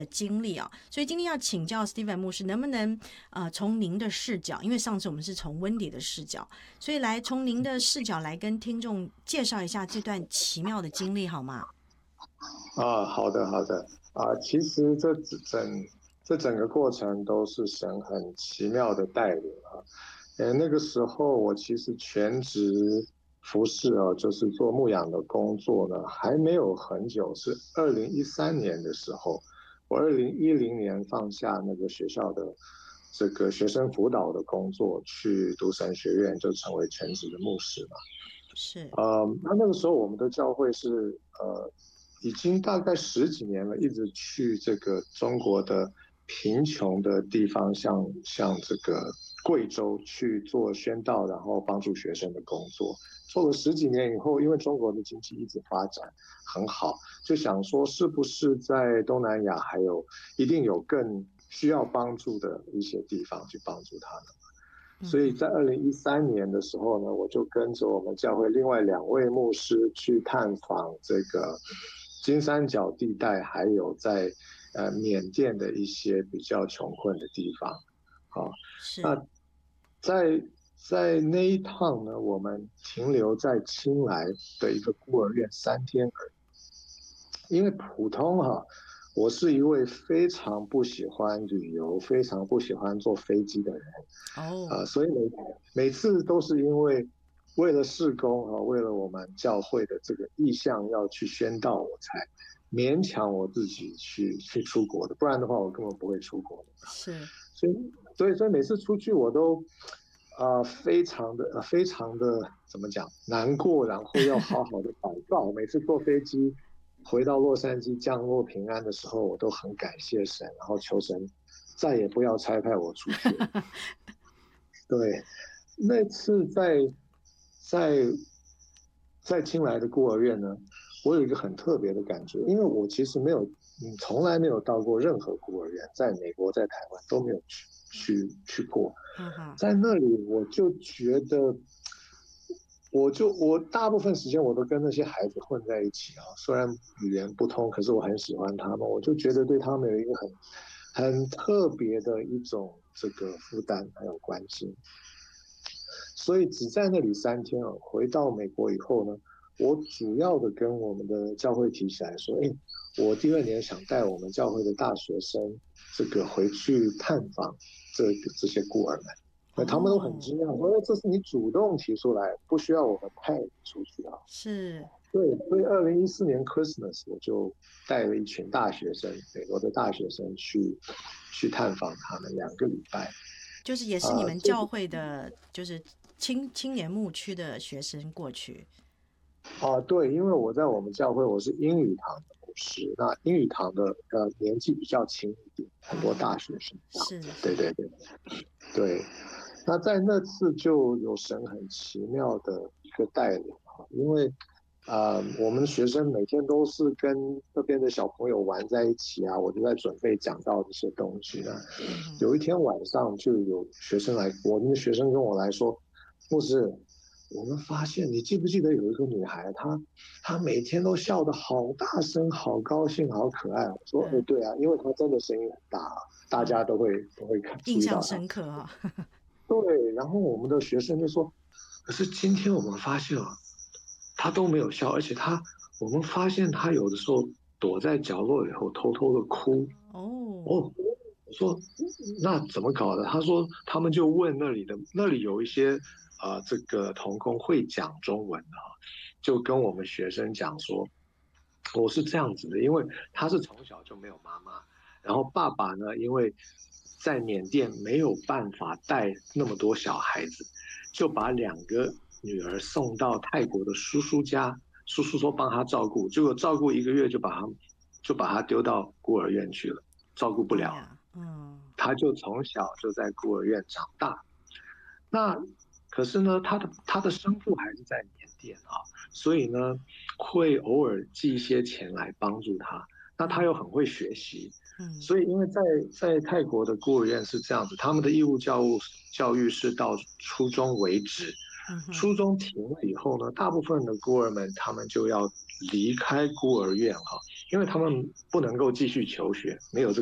经历啊，所以今天要请教 Steven 牧师，能不能从您的视角，因为上次我们是从温迪的视角，所以来从您的视角来跟听众介绍一下这段奇妙的经历好吗？ 好的，好的。其实这整个过程都是神很奇妙的带领啊。那个时候我其实全职服侍啊，就是做牧养的工作呢，还没有很久，是2013年的时候，我2010年放下那个学校的这个学生辅导的工作，去读神学院，就成为全职的牧师嘛。 是， 那个时候我们的教会是已经大概十几年了，一直去这个中国的贫穷的地方，像这个贵州去做宣道，然后帮助学生的工作。做了十几年以后，因为中国的经济一直发展很好，就想说是不是在东南亚还有一定有更需要帮助的一些地方去帮助他们。所以在2013年的时候呢，我就跟着我们教会另外2位牧师去探访这个金三角地带，还有在缅甸的一些比较穷困的地方。好， 是， 那在那一趟呢，我们停留在清莱的一个孤儿院3天而已。因为普通我是一位非常不喜欢旅游、非常不喜欢坐飞机的人。 哦， 所以每次都是因为了事工为了我们教会的这个意向要去宣道，我才勉强我自己去出国的，不然的话我根本不会出国的。 是， 所以每次出去我都非常的怎么讲难过，然后要好好的祷告。每次坐飞机回到洛杉矶降落平安的时候，我都很感谢神，然后求神再也不要差派我出去了。对，那次在在清莱的孤儿院呢，我有一个很特别的感觉，因为我其实从来没有到过任何孤儿院，在美国、在台湾都没有去过。 哈哈， 在那里，我就觉得，我大部分时间我都跟那些孩子混在一起啊，虽然语言不通，可是我很喜欢他们，我就觉得对他们有一个很特别的一种这个负担还有关心。所以只在那里3天回到美国以后呢，我主要的跟我们的教会提起来说，我第2年想带我们教会的大学生这个回去探访这些孤儿们。那他们都很哦， 惊讶，说这是你主动提出来，不需要我们派你出去啊。 是， 对，所以2014年 Christmas 我就带了一群大学生，美国的大学生去探访他们2个礼拜。 就是也是你们教会的，就是青年牧区的学生过去， 对，因为我在我们教会我是英语堂的牧师，那英语堂的年纪比较轻一点，很多大学生这样子。 是是， 对对对对。那在那次就有神很奇妙的一个带领因为我们学生每天都是跟那边的小朋友玩在一起啊，我就在准备讲到这些东西呢。 嗯哼， 有一天晚上就有学生来，我们的学生跟我来说，牧师，我们发现你记不记得有一个女孩，她每天都笑得好大声，好高兴，好可爱。我说， 对， 对啊，因为她真的声音很大，大家都会印象注意到她。 深刻啊， 对，然后我们的学生就说，可是今天我们发现她都没有笑，而且我们发现她有的时候躲在角落以后偷偷的哭。 哦， 哦，我说那怎么搞的？他说他们就问那里有一些这个童工会讲中文的就跟我们学生讲说，我是这样子的，因为他是从小就没有妈妈，然后爸爸呢，因为在缅甸没有办法带那么多小孩子，就把2个女儿送到泰国的叔叔家，叔叔说帮他照顾，结果照顾1个月就把他丢到孤儿院去了。照顾不了， 哎呀，嗯， 他就从小就在孤儿院长大。那可是呢，他的生父还是在缅甸所以呢，会偶尔寄一些钱来帮助他。那他又很会学习， 嗯， 所以因为在泰国的孤儿院是这样子，他们的义务教育是到初中为止， 嗯哼， 初中停了以后呢，大部分的孤儿们他们就要离开孤儿院因为他们不能够继续求学，没有这